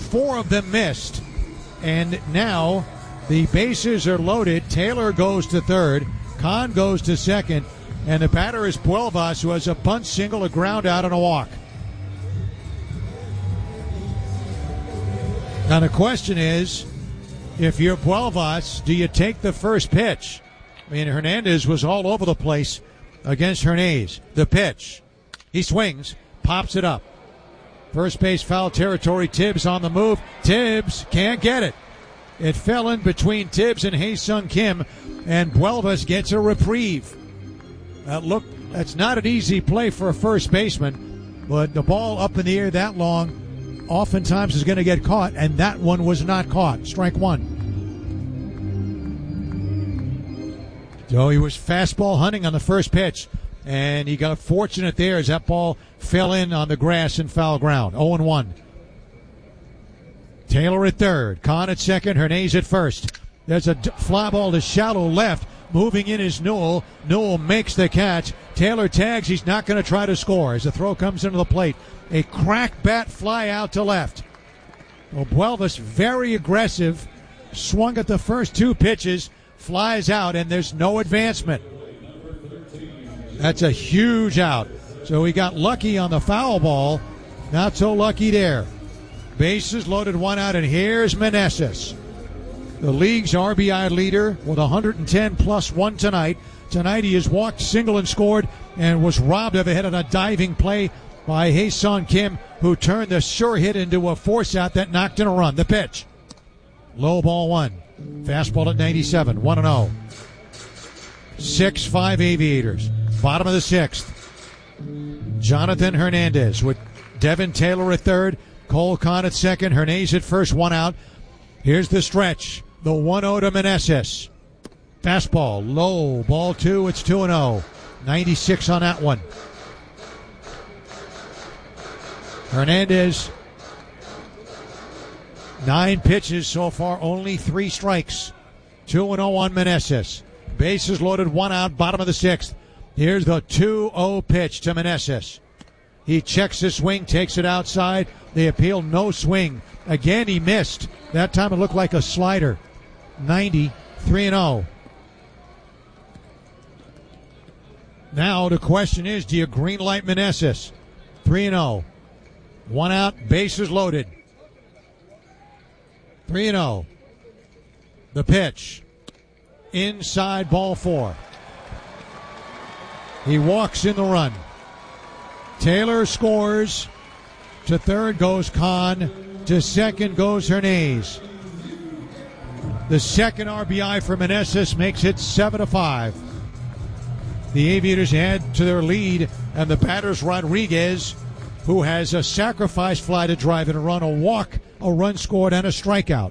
4 of them missed. And now the bases are loaded. Taylor goes to third. Kahn goes to second. And the batter is Puelvas, who has a bunt single, a ground out, and a walk. Now the question is, if you're Puelvas, do you take the first pitch? I mean, Hernandez was all over the place against Hernandez. The pitch. He swings, pops it up. First base foul territory. Tibbs on the move. Tibbs can't get it. It fell in between Tibbs and Hae-Sung Kim, and Puelvas gets a reprieve. That's not an easy play for a first baseman, but the ball up in the air that long oftentimes is going to get caught, and that one was not caught. Strike one. So he was fastball hunting on the first pitch, and he got fortunate there as that ball fell in on the grass and foul ground. 0-1. Taylor at third, Kahn at second, Hernandez at first. There's a fly ball to shallow left. Moving in is Newell. Newell makes the catch. Taylor tags. He's not going to try to score as the throw comes into the plate. A crack bat fly out to left. Well, Puelvas very aggressive. Swung at the first 2 pitches. Flies out, and there's no advancement. That's a huge out. So he got lucky on the foul ball. Not so lucky there. Bases loaded, 1 out, and here's Meneses, the league's RBI leader with 110 plus 1 tonight. Tonight he has walked, single, and scored, and was robbed of a hit on a diving play by Hae-Sung Kim, who turned the sure hit into a force out that knocked in a run. The pitch. Low ball 1. Fastball at 97. 1-0. 6-5 Aviators. Bottom of the 6th. Jonathan Hernandez with Devin Taylor at third. Cole Kahn at second. Hernandez at first. 1 out. Here's the stretch. The 1-0 to Meneses. Fastball. Low. Ball 2. It's 2-0. 96 on that one. Hernandez. 9 pitches so far. Only 3 strikes. 2-0 on Meneses. Bases loaded. 1 out. Bottom of the 6th. Here's the 2-0 pitch to Meneses. He checks the swing, takes it outside. They appeal, no swing. Again, he missed. That time it looked like a slider. 90, 3-0. Now the question is, do you green light Meneses? 3-0. 1 out, bases loaded. 3-0. The pitch. Inside, ball 4. He walks in the run. Taylor scores. To third goes Kahn. To second goes Hernandez. The second RBI for Meneses makes it 7-5. The Aviators add to their lead, and the batter's Rodriguez, who has a sacrifice fly to drive in a run, a walk, a run scored, and a strikeout.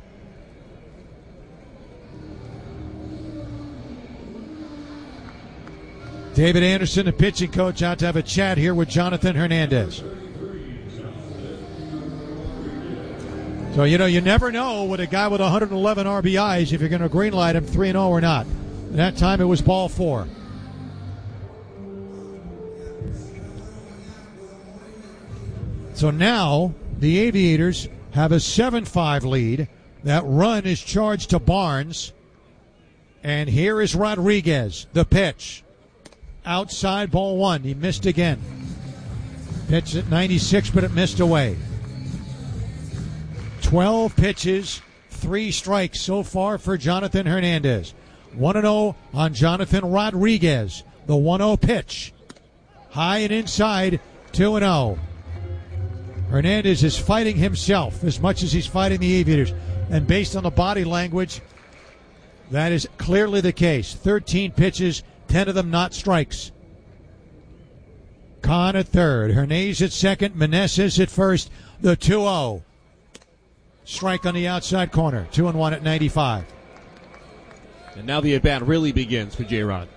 David Anderson, the pitching coach, out to have a chat here with Jonathan Hernandez. So, you never know with a guy with 111 RBIs if you're going to greenlight him 3-0 or not. That time it was ball 4. So now the Aviators have a 7-5 lead. That run is charged to Barnes. And here is Rodriguez, the pitch. Outside, ball 1. He missed again. Pitch at 96, but it missed away. 12 pitches, 3 strikes so far for Jonathan Hernandez. 1-0 on Jonathan Rodriguez. The 1-0 pitch. High and inside, 2-0. Hernandez is fighting himself as much as he's fighting the Aviators. And based on the body language, that is clearly the case. 13 pitches, 10 of them not strikes. Kahn at third. Hernandez at second. Meneses at first. The 2-0. Strike on the outside corner. 2-1 at 95. And now the at-bat really begins for J-Rod.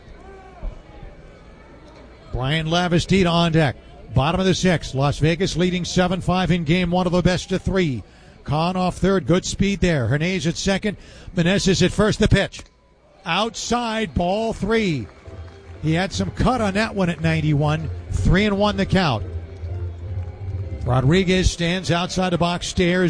Brian Lavastida on deck. Bottom of the 6th. Las Vegas leading 7-5 in game 1 of the best of 3. Kahn off third. Good speed there. Hernandez at second. Meneses at first. The pitch. Outside, ball 3. He had some cut on that one at 91. 3-1 the count. Rodriguez stands outside the box, stares.